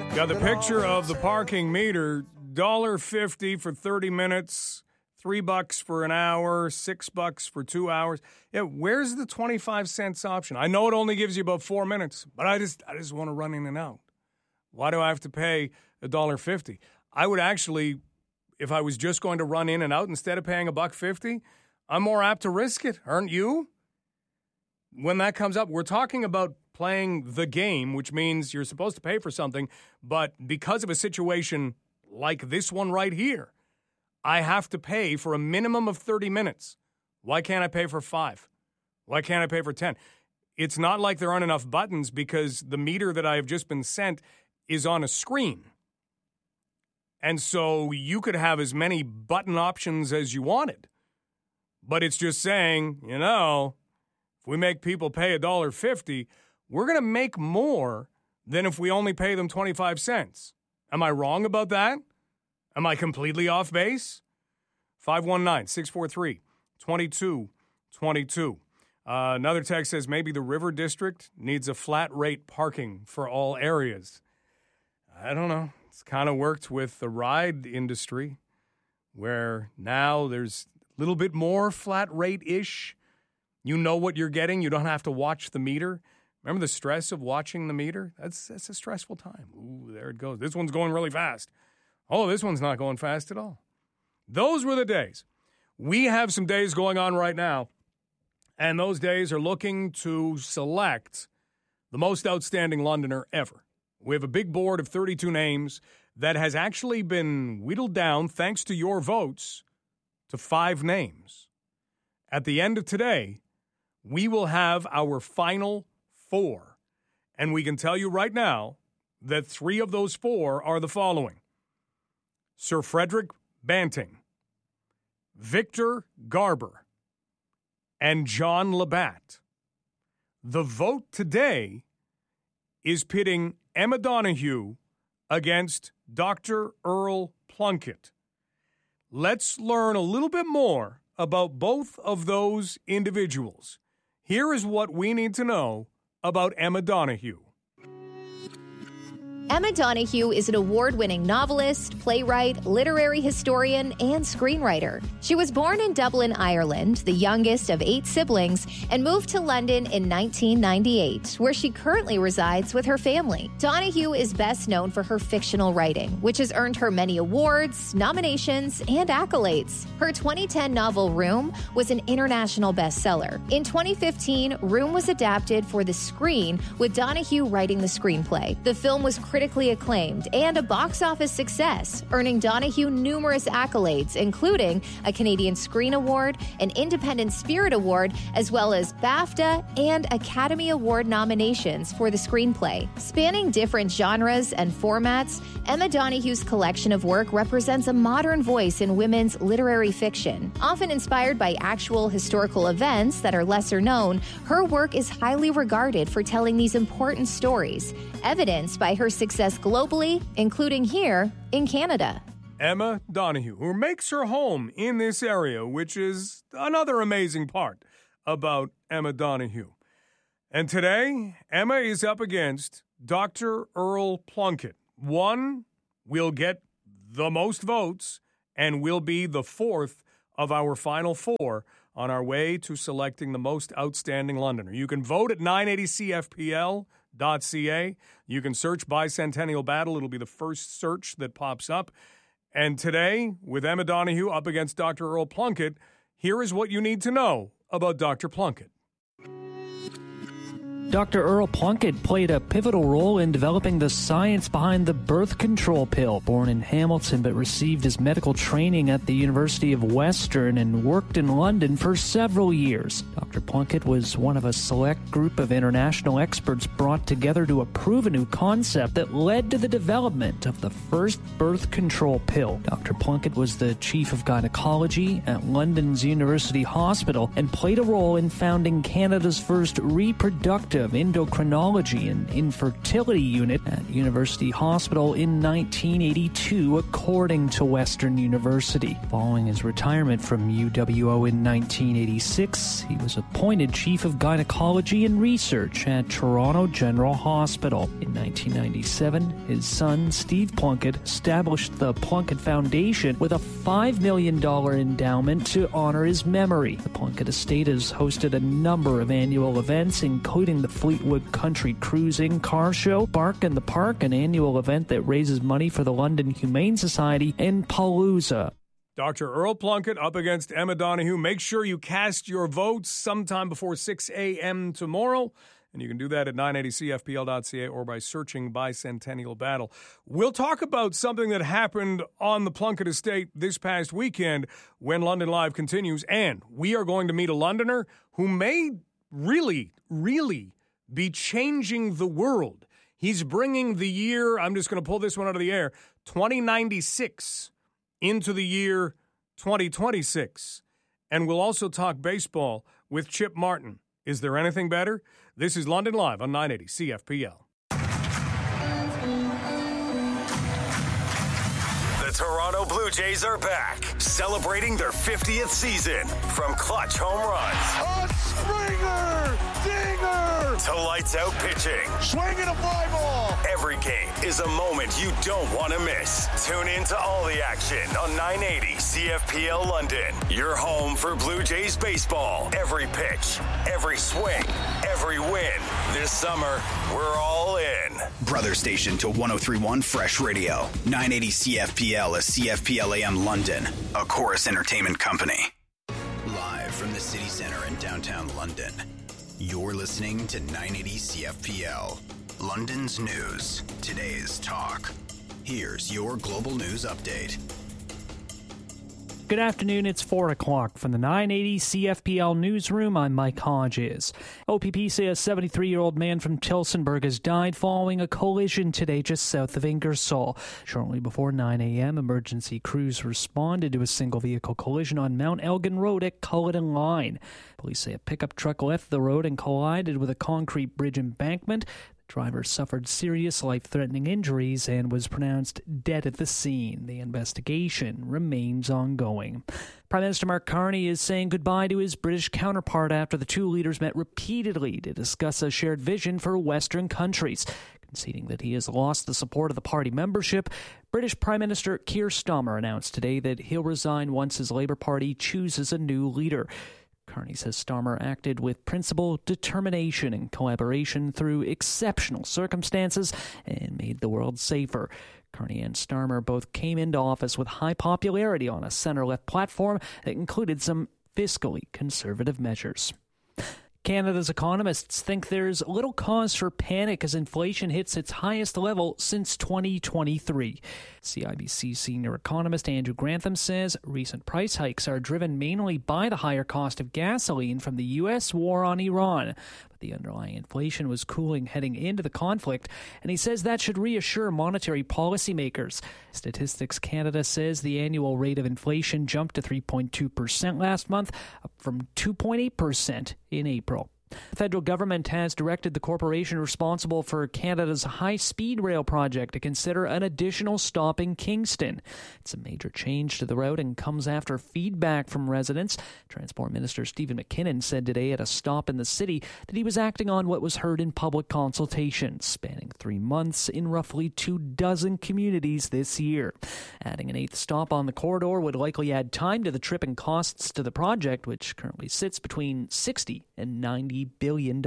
Got the picture of the parking meter, $1.50 for 30 minutes, $3 for an hour, $6 for 2 hours. Yeah, where's the 25 cents option? I know it only gives you about 4 minutes, but I just want to run in and out. Why do I have to pay $1.50? I would actually, if I was just going to run in and out instead of paying $1.50, I'm more apt to risk it, aren't you? When that comes up, we're talking about playing the game, which means you're supposed to pay for something, but because of a situation like this one right here, I have to pay for a minimum of 30 minutes. Why can't I pay for 5? Why can't I pay for 10? It's not like there aren't enough buttons because the meter that I have just been sent is on a screen. And so you could have as many button options as you wanted. But it's just saying, if we make people pay $1.50, we're going to make more than if we only pay them 25 cents. Am I wrong about that? Am I completely off base? 519-643-2222. Another text says maybe the River District needs a flat rate parking for all areas. I don't know. It's kind of worked with the ride industry where now there's a little bit more flat rate-ish. You know what you're getting. You don't have to watch the meter. Remember the stress of watching the meter? That's a stressful time. Ooh, there it goes. This one's going really fast. Oh, this one's not going fast at all. Those were the days. We have some days going on right now, and those days are looking to select the most outstanding Londoner ever. We have a big board of 32 names that has actually been whittled down, thanks to your votes, to 5 names. At the end of today, we will have our final 4. And we can tell you right now that 3 of those 4 are the following: Sir Frederick Banting, Victor Garber, and John Labatt. The vote today is pitting Emma Donoghue against Dr. Earl Plunkett. Let's learn a little bit more about both of those individuals. Here is what we need to know about Emma Donoghue. Emma Donoghue is an award-winning novelist, playwright, literary historian, and screenwriter. She was born in Dublin, Ireland, the youngest of 8 siblings, and moved to London in 1998, where she currently resides with her family. Donoghue is best known for her fictional writing, which has earned her many awards, nominations, and accolades. Her 2010 novel Room was an international bestseller. In 2015, Room was adapted for the screen, with Donoghue writing the screenplay. The film was critically acclaimed and a box office success, earning Donoghue numerous accolades, including a Canadian Screen Award, an Independent Spirit Award, as well as BAFTA and Academy Award nominations for the screenplay. Spanning different genres and formats, Emma Donoghue's collection of work represents a modern voice in women's literary fiction. Often inspired by actual historical events that are lesser known, her work is highly regarded for telling these important stories, evidenced by her success globally, including here in Canada. Emma Donoghue, who makes her home in this area, which is another amazing part about Emma Donoghue. And today, Emma is up against Dr. Earl Plunkett. One will get the most votes and will be the 4th of our final 4 on our way to selecting the most outstanding Londoner. You can vote at 980cfpl.ca. You can search Bicentennial Battle. It'll be the first search that pops up. And today, with Emma Donoghue up against Dr. Earl Plunkett, here is what you need to know about Dr. Plunkett. Dr. Earl Plunkett played a pivotal role in developing the science behind the birth control pill. Born in Hamilton but received his medical training at the University of Western and worked in London for several years. Dr. Plunkett was one of a select group of international experts brought together to approve a new concept that led to the development of the first birth control pill. Dr. Plunkett was the chief of gynecology at London's University Hospital and played a role in founding Canada's first reproductive director of endocrinology and infertility unit at University Hospital in 1982, according to Western University. Following his retirement from UWO in 1986, he was appointed chief of gynecology and research at Toronto General Hospital. In 1997, his son, Steve Plunkett, established the Plunkett Foundation with a $5 million endowment to honor his memory. The Plunkett estate has hosted a number of annual events, including the Fleetwood Country Cruising Car Show, Bark in the Park, an annual event that raises money for the London Humane Society, and Palooza. Dr. Earl Plunkett up against Emma Donoghue. Make sure you cast your votes sometime before 6 a.m. tomorrow. And you can do that at 980cfpl.ca or by searching Bicentennial Battle. We'll talk about something that happened on the Plunkett estate this past weekend when London Live continues. And we are going to meet a Londoner who may really, really be changing the world. He's bringing the year, I'm just going to pull this one out of the air, 2096 into the year 2026. And we'll also talk baseball with Chip Martin. Is there anything better? This is London Live on 980 CFPL. The Toronto Blue Jays are back, celebrating their 50th season. From clutch home runs, a Springer dinger, to lights out pitching. Swinging a fly ball. Every game is a moment you don't want to miss. Tune in to all the action on 980 CFPL London. Your home for Blue Jays baseball. Every pitch, every swing, every win. This summer, we're all in. Brother station to 103.1 Fresh Radio. 980 CFPL is CFPL AM London, a Chorus Entertainment company. Live from the city center in downtown London. You're listening to 980 CFPL. London's news, today's talk. Here's your global news update. Good afternoon, it's 4 o'clock. From the 980 CFPL newsroom, I'm Mike Hodges. OPP say a 73-year-old man from Tillsonburg has died following a collision today just south of Ingersoll. Shortly before 9 a.m., emergency crews responded to a single-vehicle collision on Mount Elgin Road at Culloden Line. Police say a pickup truck left the road and collided with a concrete bridge embankment. Driver suffered serious life-threatening injuries and was pronounced dead at the scene. The investigation remains ongoing. Prime Minister Mark Carney is saying goodbye to his British counterpart after the two leaders met repeatedly to discuss a shared vision for Western countries. Conceding that he has lost the support of the party membership, British Prime Minister Keir Starmer announced today that he'll resign once his Labour Party chooses a new leader. Carney says Starmer acted with principle, determination, and collaboration through exceptional circumstances and made the world safer. Carney and Starmer both came into office with high popularity on a center-left platform that included some fiscally conservative measures. Canada's economists think there's little cause for panic as inflation hits its highest level since 2023. CIBC senior economist Andrew Grantham says recent price hikes are driven mainly by the higher cost of gasoline from the U.S. war on Iran. But the underlying inflation was cooling heading into the conflict, and he says that should reassure monetary policymakers. Statistics Canada says the annual rate of inflation jumped to 3.2% last month, up from 2.8% in April. The federal government has directed the corporation responsible for Canada's high-speed rail project to consider an additional stop in Kingston. It's a major change to the route and comes after feedback from residents. Transport Minister Stephen McKinnon said today at a stop in the city that he was acting on what was heard in public consultations, spanning 3 months in roughly 24 communities this year. Adding an 8th stop on the corridor would likely add time to the trip and costs to the project, which currently sits between $60 and $90 billion.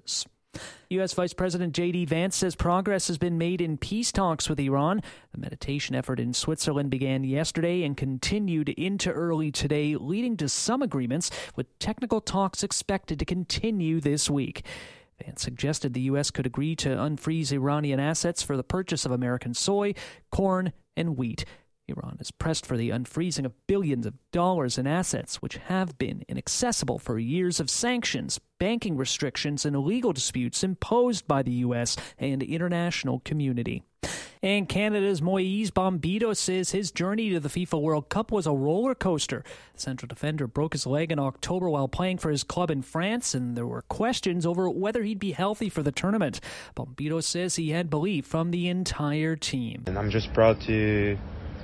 U.S. Vice President J.D. Vance says progress has been made in peace talks with Iran. The mediation effort in Switzerland began yesterday and continued into early today, leading to some agreements, with technical talks expected to continue this week. Vance suggested the U.S. could agree to unfreeze Iranian assets for the purchase of American soy, corn, and wheat. Iran has pressed for the unfreezing of billions of dollars in assets, which have been inaccessible for years of sanctions, banking restrictions, and illegal disputes imposed by the U.S. and international community. And Canada's Moise Bombito says his journey to the FIFA World Cup was a roller coaster. The central defender broke his leg in October while playing for his club in France, and there were questions over whether he'd be healthy for the tournament. Bombito says he had belief from the entire team. And I'm just proud to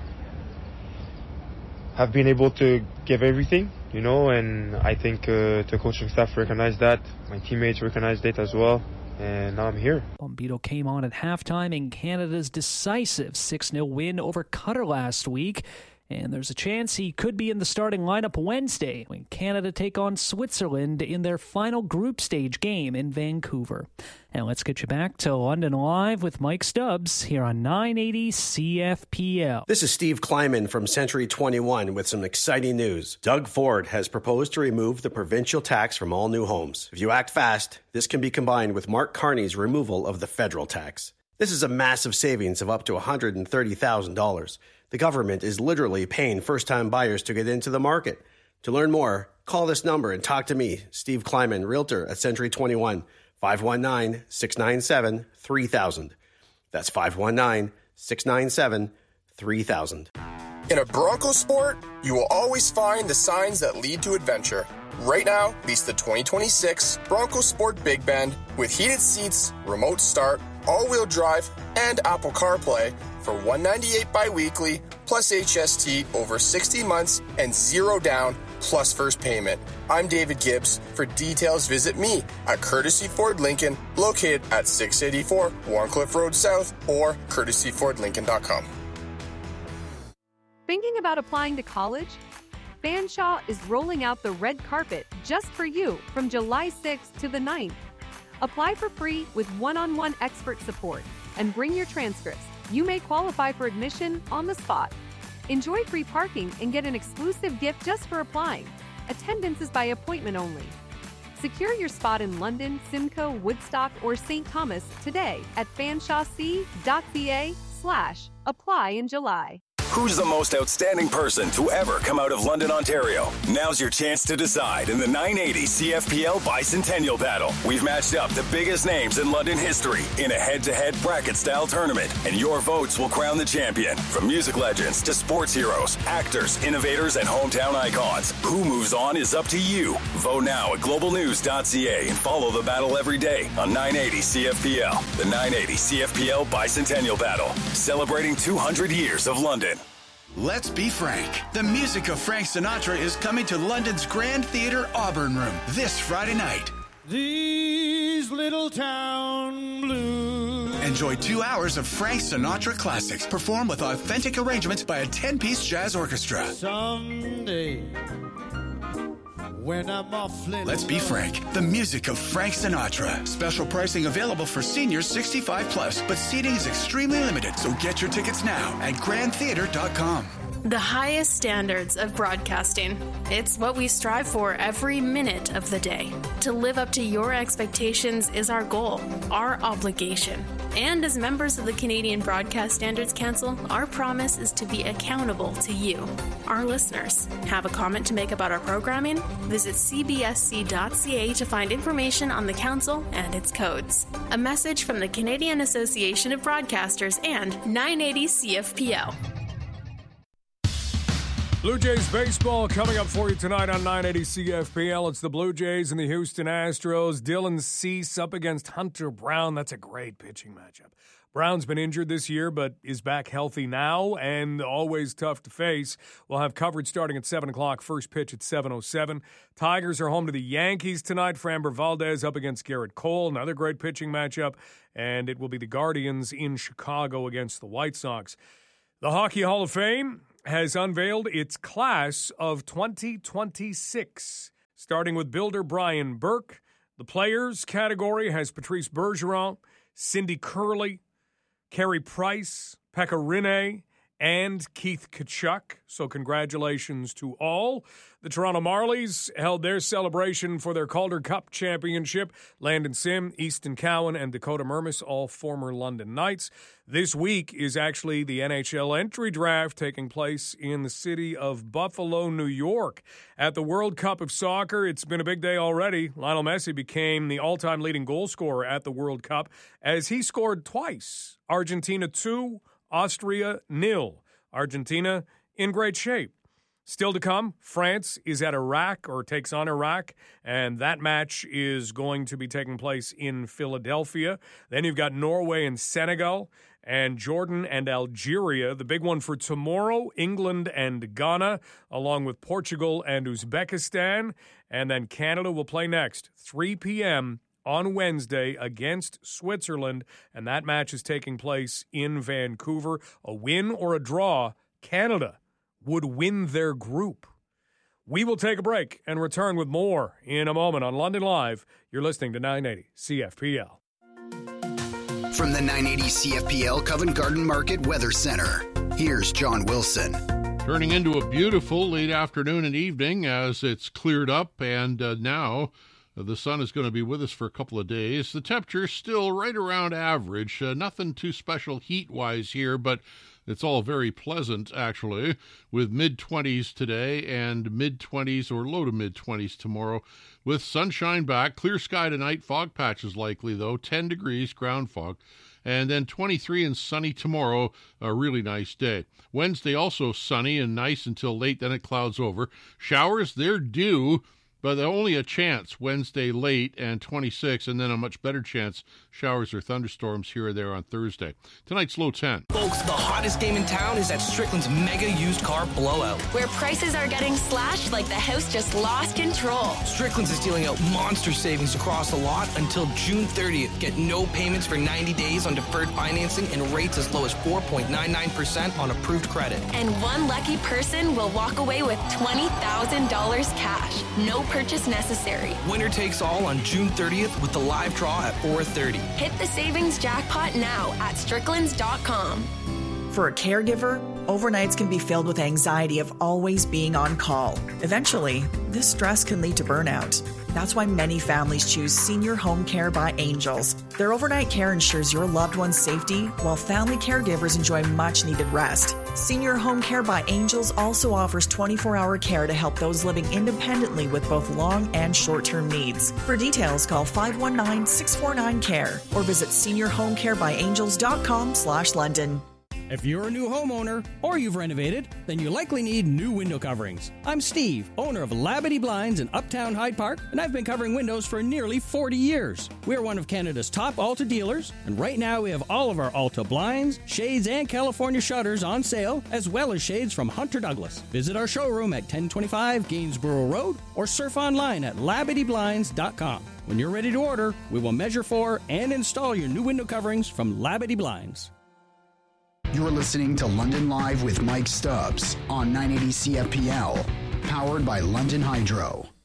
have been able to give everything, and I think the coaching staff recognized that. My teammates recognized it as well. And now I'm here. Bombito came on at halftime in Canada's decisive 6-0 win over Qatar last week. And there's a chance he could be in the starting lineup Wednesday when Canada take on Switzerland in their final group stage game in Vancouver. And let's get you back to London Live with Mike Stubbs here on 980 CFPL. This is Steve Kleiman from Century 21 with some exciting news. Doug Ford has proposed to remove the provincial tax from all new homes. If you act fast, this can be combined with Mark Carney's removal of the federal tax. This is a massive savings of up to $130,000. The government is literally paying first-time buyers to get into the market. To learn more, call this number and talk to me, Steve Kleiman, Realtor at Century 21, 519-697-3000. That's 519-697-3000. In a Bronco Sport, you will always find the signs that lead to adventure. Right now, lease the 2026 Bronco Sport Big Bend with heated seats, remote start, all-wheel drive, and Apple CarPlay for $198 bi-weekly plus HST over 60 months and zero down plus first payment. I'm David Gibbs. For details, visit me at Courtesy Ford Lincoln, located at 684 Warncliffe Road South or courtesyfordlincoln.com. Thinking about applying to college? Fanshawe is rolling out the red carpet just for you from July 6th to the 9th. Apply for free with one-on-one expert support and bring your transcripts. You may qualify for admission on the spot. Enjoy free parking and get an exclusive gift just for applying. Attendance is by appointment only. Secure your spot in London, Simcoe, Woodstock, or St. Thomas today at fanshawec.ca/apply in July. Who's the most outstanding person to ever come out of London, Ontario? Now's your chance to decide in the 980 CFPL Bicentennial Battle. We've matched up the biggest names in London history in a head-to-head bracket-style tournament, and your votes will crown the champion. From music legends to sports heroes, actors, innovators, and hometown icons. Who moves on is up to you. Vote now at globalnews.ca and follow the battle every day on 980 CFPL. The 980 CFPL Bicentennial Battle, celebrating 200 years of London. Let's be frank. The music of Frank Sinatra is coming to London's Grand Theatre Auburn Room this Friday night. These little town blues. Enjoy 2 hours of Frank Sinatra classics performed with authentic arrangements by a 10-piece jazz orchestra. Someday, when I'm awfully Let's be frank. The music of Frank Sinatra. Special pricing available for seniors 65 plus, but seating is extremely limited, so get your tickets now at grandtheater.com. The highest standards of broadcasting. It's what we strive for every minute of the day. To live up to your expectations is our goal, our obligation. And as members of the Canadian Broadcast Standards Council, our promise is to be accountable to you, our listeners. Have a comment to make about our programming? Visit cbsc.ca to find information on the council and its codes. A message from the Canadian Association of Broadcasters and 980 CFPL. Blue Jays baseball coming up for you tonight on 980 CFPL. It's the Blue Jays and the Houston Astros. Dylan Cease up against Hunter Brown. That's a great pitching matchup. Brown's been injured this year, but is back healthy now and always tough to face. We'll have coverage starting at 7 o'clock, first pitch at 7:07. Tigers are home to the Yankees tonight. Framber Valdez up against Garrett Cole, another great pitching matchup. And it will be the Guardians in Chicago against the White Sox. The Hockey Hall of Fame has unveiled its class of 2026, starting with builder Brian Burke. The players category has Patrice Bergeron, Cindy Curley, Carey Price, Pekka Rinne, and Keith Tkachuk. So congratulations to all. The Toronto Marlies held their celebration for their Calder Cup championship. Landon Sim, Easton Cowan, and Dakota Mermis, all former London Knights. This week is actually the NHL entry draft taking place in the city of Buffalo, New York. At the World Cup of Soccer, it's been a big day already. Lionel Messi became the all-time leading goal scorer at the World Cup as he scored twice. Argentina 2, Austria 0. Argentina in great shape. Still to come, France is at Iraq or takes on Iraq, and that match is going to be taking place in Philadelphia. Then you've got Norway and Senegal, and Jordan and Algeria. The big one for tomorrow, England and Ghana, along with Portugal and Uzbekistan. And then Canada will play next, 3 p.m. on Wednesday against Switzerland, and that match is taking place in Vancouver. A win or a draw, Canada would win their group. We will take a break and return with more in a moment on London Live. You're listening to 980 CFPL. From the 980 CFPL Covent Garden Market Weather Center, here's John Wilson. Turning into a beautiful late afternoon and evening as it's cleared up, and now the sun is going to be with us for a couple of days. The temperature's still right around average. Nothing too special heat-wise here, but it's all very pleasant, actually, with mid-20s today and mid-20s or low to mid-20s tomorrow. With sunshine back, clear sky tonight, fog patches likely, though, 10 degrees, ground fog. And then 23 and sunny tomorrow, a really nice day. Wednesday also sunny and nice until late, then it clouds over. Showers, they're due, but only a chance Wednesday late and 26, and then a much better chance showers or thunderstorms here or there on Thursday. Tonight's low 10. Folks, the hottest game in town is at Strickland's Mega Used Car Blowout, where prices are getting slashed like the house just lost control. Strickland's is dealing out monster savings across the lot until June 30th. Get no payments for 90 days on deferred financing and rates as low as 4.99% on approved credit. And one lucky person will walk away with $20,000 cash. No purchase necessary. Winner takes all on June 30th with the live draw at 4:30. Hit the savings jackpot now at stricklands.com. For a caregiver, overnights can be filled with anxiety of always being on call. Eventually, this stress can lead to burnout. That's why many families choose Senior Home Care by Angels. Their overnight care ensures your loved one's safety, while family caregivers enjoy much-needed rest. Senior Home Care by Angels also offers 24-hour care to help those living independently with both long and short-term needs. For details, call 519-649-CARE or visit seniorhomecarebyangels.com/London. If you're a new homeowner or you've renovated, then you likely need new window coverings. I'm Steve, owner of Labadee Blinds in Uptown Hyde Park, and I've been covering windows for nearly 40 years. We're one of Canada's top Alta dealers, and right now we have all of our Alta blinds, shades, and California shutters on sale, as well as shades from Hunter Douglas. Visit our showroom at 1025 Gainsborough Road or surf online at LabadeeBlinds.com. When you're ready to order, we will measure for and install your new window coverings from Labadee Blinds. You're listening to London Live with Mike Stubbs on 980 CFPL, powered by London Hydro.